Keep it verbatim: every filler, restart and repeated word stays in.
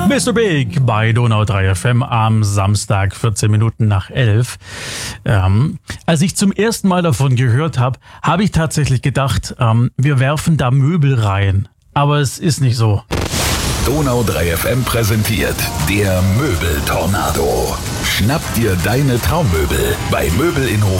Mister Big bei Donau drei F M am Samstag, vierzehn Minuten nach elf. Ähm, als ich zum ersten Mal davon gehört habe, habe ich tatsächlich gedacht, ähm, wir werfen da Möbel rein. Aber es ist nicht so. Donau drei F M präsentiert der Möbeltornado. Schnapp dir deine Traummöbel bei Möbel in